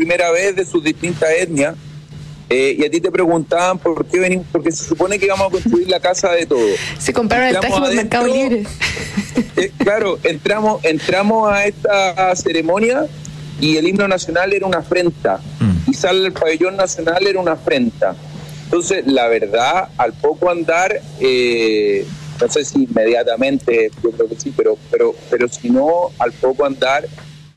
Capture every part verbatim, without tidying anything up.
primera vez de sus distintas etnias, eh, y a ti te preguntaban por qué venimos, porque se supone que íbamos a construir la casa de todos. Se compraron el traje por Mercado Libre. Eh, claro, entramos, entramos a esta ceremonia y el himno nacional era una afrenta, mm. y sale el pabellón nacional era una afrenta. Entonces, la verdad, al poco andar, eh, no sé si inmediatamente, yo creo que sí, pero pero pero si no, al poco andar,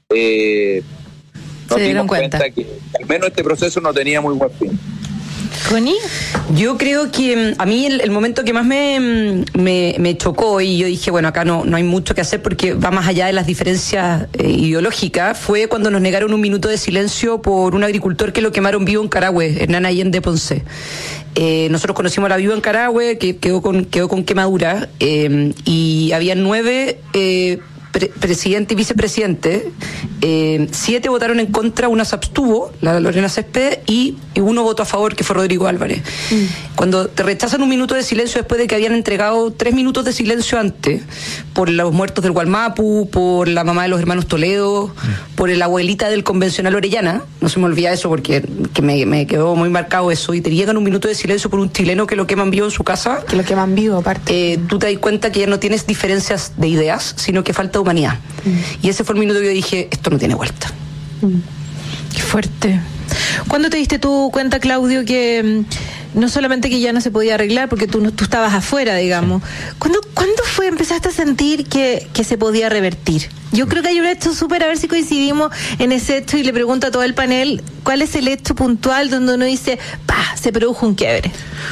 eh, nos dimos cuenta. cuenta que al menos este proceso no tenía muy buen fin. ¿Connie? Yo creo que a mí el, el momento que más me, me, me chocó, y yo dije, bueno, acá no, no hay mucho que hacer porque va más allá de las diferencias eh, ideológicas, fue cuando nos negaron un minuto de silencio por un agricultor que lo quemaron vivo en Carahue, Hernán Allende Ponce. Eh, nosotros conocimos a la viuda en Carahue, que quedó con, quedó con quemadura, eh, y había nueve eh, pre- presidente y vicepresidente, eh, siete votaron en contra, una se abstuvo, la Lorena Céspedes, y, y uno votó a favor, que fue Rodrigo Álvarez. Mm. Cuando te rechazan un minuto de silencio después de que habían entregado tres minutos de silencio antes, por los muertos del Gualmapu, por la mamá de los hermanos Toledo, mm. por la abuelita del convencional Orellana, no se me olvida eso porque que me, me quedó muy marcado eso, y te llegan un minuto de silencio por un chileno que lo queman vivo en su casa. Que lo queman vivo, aparte. Eh, tú te das cuenta que ya no tienes diferencias de ideas, sino que falta humanidad. Mm. Y ese fue el minuto que yo dije, esto no tiene vuelta. Mm. Qué fuerte. ¿Cuándo te diste tú cuenta, Claudio, que no solamente que ya no se podía arreglar, porque tú, tú estabas afuera, digamos? ¿Cuándo, ¿Cuándo fue, empezaste a sentir que, que se podía revertir? Yo creo que hay un hecho súper, a ver si coincidimos en ese hecho, y le pregunto a todo el panel, ¿cuál es el hecho puntual donde uno dice, ¡pah!, se produjo un quiebre?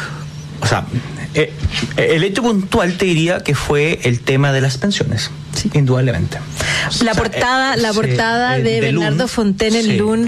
O sea, eh, el hecho puntual te diría que fue el tema de las pensiones, sí, indudablemente. La portada, o sea, la portada eh, de, de Bernardo Lun, Fontaine en sí. Lun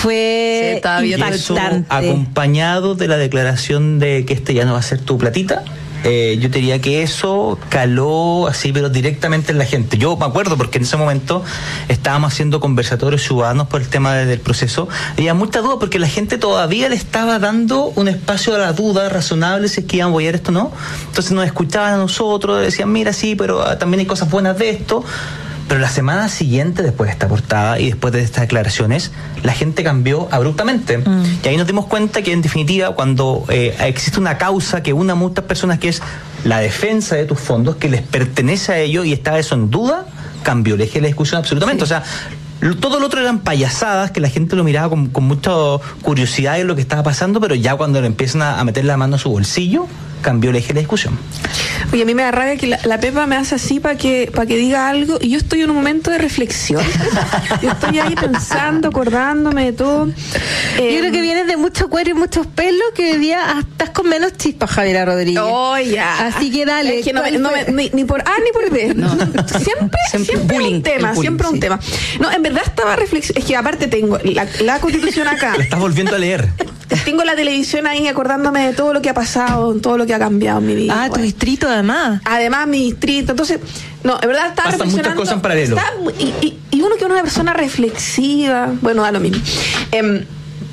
fue sí, impactante. Acompañado de la declaración de que este ya no va a ser tu platita. Eh, yo te diría que eso caló así, pero directamente en la gente. Yo me acuerdo porque en ese momento estábamos haciendo conversatorios ciudadanos por el tema del proceso. Había mucha duda porque la gente todavía le estaba dando un espacio a la duda razonable si es que iban a apoyar esto o no. Entonces nos escuchaban a nosotros, decían, mira, sí, pero también hay cosas buenas de esto. Pero la semana siguiente, después de esta portada y después de estas declaraciones, la gente cambió abruptamente. Mm. Y ahí nos dimos cuenta que, en definitiva, cuando eh, existe una causa que une a muchas personas, que es la defensa de tus fondos, que les pertenece a ellos, y estaba eso en duda, cambió el eje de la discusión absolutamente. Sí. O sea, todo lo otro eran payasadas, que la gente lo miraba con, con mucha curiosidad en lo que estaba pasando, pero ya cuando le empiezan a, a meter la mano a su bolsillo, cambió el eje de la discusión. Oye, a mí me da rabia que la, la Pepa me hace así para que para que diga algo, y yo estoy en un momento de reflexión. Yo estoy ahí pensando, acordándome de todo. Eh, yo creo que vienes de mucho cuero y muchos pelos, que hoy día estás con menos chispas, Javiera Rodríguez. Oh, ya. Así que dale. Es que no, no me, ni, ni por A ni por B. No. Siempre, siempre, siempre bullying, un tema, bullying, siempre sí. un tema. No, en verdad estaba reflexión. Es que aparte tengo la, la Constitución acá. La estás volviendo a leer. Tengo la televisión ahí acordándome de todo lo que ha pasado, todo lo que ha cambiado en mi vida. Ah, bueno. Tu distrito además. Además, mi distrito. Entonces, no, en verdad estaba Pasan reflexionando. muchas cosas en paralelo. Está, y, y, y uno que es una persona reflexiva, bueno, da lo mismo. Eh,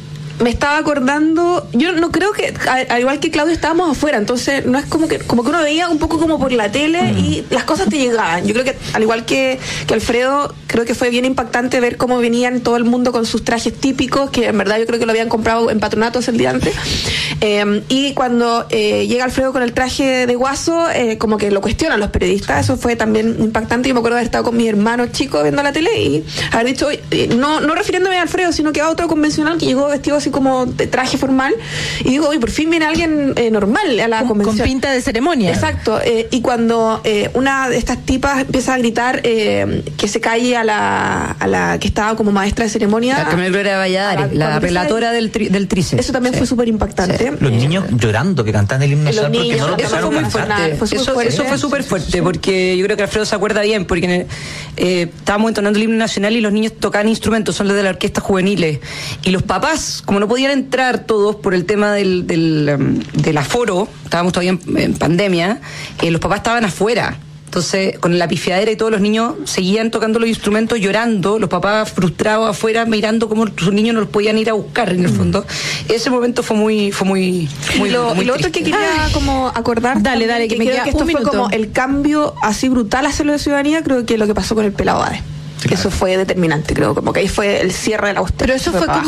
me estaba acordando, yo no creo que, al igual que Claudio, estábamos afuera, entonces no es como que como que uno veía un poco como por la tele mm. y las cosas te llegaban. Yo creo que, al igual que, que Alfredo, creo que fue bien impactante ver cómo venían todo el mundo con sus trajes típicos, que en verdad yo creo que lo habían comprado en Patronatos el día antes. Eh, y cuando eh, llega Alfredo con el traje de guaso, eh, como que lo cuestionan los periodistas. Eso fue también impactante. Yo me acuerdo de haber estado con mis hermanos chicos viendo la tele y haber dicho, eh, no, no refiriéndome a Alfredo, sino que a otro convencional que llegó vestido así como de traje formal, y digo, oye, por fin viene alguien eh, normal a la con, convención. Con pinta de ceremonia. Exacto. Eh, y cuando eh, una de estas tipas empieza a gritar eh, que se calle a la, a la que estaba como maestra de ceremonia. La Carmen Gloria Valladares, la, la relatora del, tri, del TRICE. Eso también sí. fue súper impactante. Sí. Los eh, niños llorando que cantan el himno nacional porque no lo eso fue muy fuerte. Fue eso, fuerte. Eso fue súper fuerte, sí. Porque yo creo que Alfredo se acuerda bien, porque eh, estábamos entonando el himno nacional y los niños tocaban instrumentos, son los de la orquesta juveniles. Y los papás, como no podían entrar todos por el tema del, del, um, del aforo, estábamos todavía en, en pandemia, eh, los papás estaban afuera. Entonces, con la pifiadera y todos los niños seguían tocando los instrumentos, llorando, los papás frustrados afuera, mirando cómo sus niños no los podían ir a buscar, en el fondo. Ese momento fue muy fue muy, muy Y lo, muy y lo otro que quería Ay. como acordar, dale, dale, que, que me queda que esto un fue minuto. como el cambio así brutal a hacerlo de ciudadanía, creo que lo que pasó con el Pelado Báez. Sí, claro. Eso fue determinante, creo, como que ahí fue el cierre de la austeridad. Pero eso fue como